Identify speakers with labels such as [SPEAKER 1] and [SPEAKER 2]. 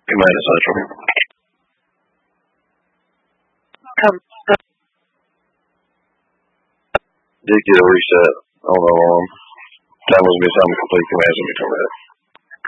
[SPEAKER 1] Command Central. Did get a reset on the alarm. That must be something complete. Command Central.